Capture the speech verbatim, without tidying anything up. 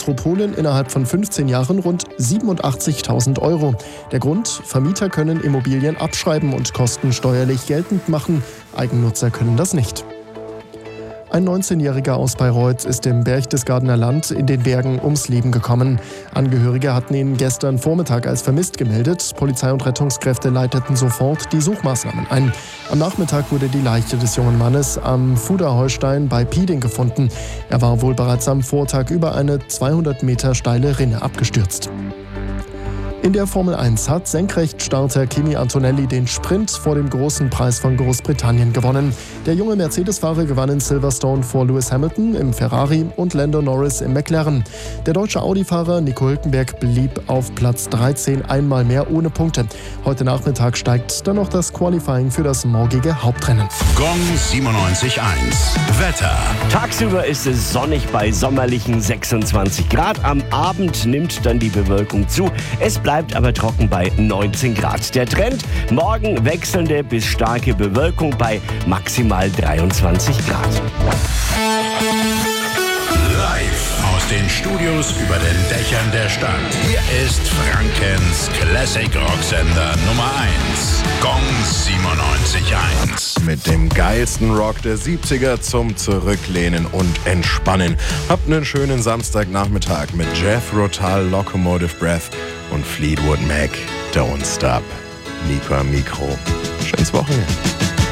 Metropolen innerhalb von fünfzehn Jahren rund siebenundachtzigtausend Euro. Der Grund: Vermieter können Immobilien abschreiben und Kosten steuerlich geltend machen. Eigennutzer können das nicht. Ein neunzehnjähriger aus Bayreuth ist im Berchtesgadener Land in den Bergen ums Leben gekommen. Angehörige hatten ihn gestern Vormittag als vermisst gemeldet. Polizei und Rettungskräfte leiteten sofort die Suchmaßnahmen ein. Am Nachmittag wurde die Leiche des jungen Mannes am Fuderheustein bei Pieding gefunden. Er war wohl bereits am Vortag über eine zweihundert Meter steile Rinne abgestürzt. In der Formel eins hat Senkrechtstarter Kimi Antonelli den Sprint vor dem großen Preis von Großbritannien gewonnen. Der junge Mercedes-Fahrer gewann in Silverstone vor Lewis Hamilton im Ferrari und Lando Norris im McLaren. Der deutsche Audi-Fahrer Nico Hülkenberg blieb auf Platz dreizehn, einmal mehr ohne Punkte. Heute Nachmittag steigt dann noch das Qualifying für das morgige Hauptrennen. Gong siebenundneunzig Komma eins. Wetter. Tagsüber ist es sonnig bei sommerlichen sechsundzwanzig Grad. Am Abend nimmt dann die Bewölkung zu. Es bleibt aber trocken bei neunzehn Grad. Der Trend: morgen wechselnde bis starke Bewölkung bei maximal dreiundzwanzig Grad. Live aus den Studios über den Dächern der Stadt. Hier ist Frankens Classic Rocksender Nummer eins. Gong siebenundneunzig Komma eins. Mit dem geilsten Rock der siebziger zum Zurücklehnen und Entspannen. Habt einen schönen Samstagnachmittag mit Jethro Tull, Locomotive Breath und Fleetwood Mac, Don't Stop. Nico am Mikro. Schönes Wochenende.